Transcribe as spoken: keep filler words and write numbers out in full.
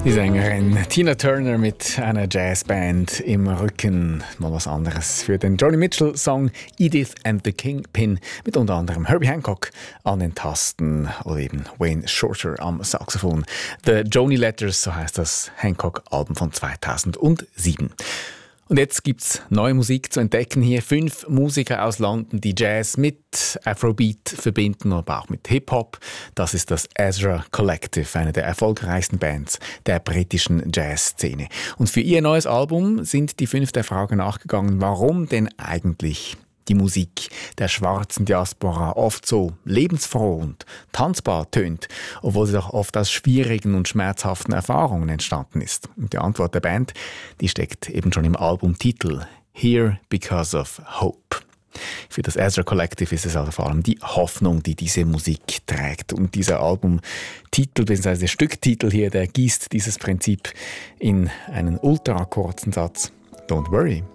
Die Sängerin Tina Turner mit einer Jazzband im Rücken. Mal was anderes für den Joni Mitchell-Song Edith and the Kingpin mit unter anderem Herbie Hancock an den Tasten oder eben Wayne Shorter am Saxophon. The Joni Letters, so heißt das Hancock-Album von zweitausendsieben. Und jetzt gibt's neue Musik zu entdecken hier. Fünf Musiker aus London, die Jazz mit Afrobeat verbinden, aber auch mit Hip-Hop. Das ist das Ezra Collective, eine der erfolgreichsten Bands der britischen Jazzszene. Und für ihr neues Album sind die fünf der Frage nachgegangen, warum denn eigentlich die Musik der schwarzen Diaspora oft so lebensfroh und tanzbar tönt, obwohl sie doch oft aus schwierigen und schmerzhaften Erfahrungen entstanden ist. Und die Antwort der Band, die steckt eben schon im Albumtitel Here Because of Hope. Für das Ezra Collective ist es also vor allem die Hoffnung, die diese Musik trägt. Und dieser Albumtitel, bzw. der Stücktitel hier, der gießt dieses Prinzip in einen ultra kurzen Satz. Don't worry,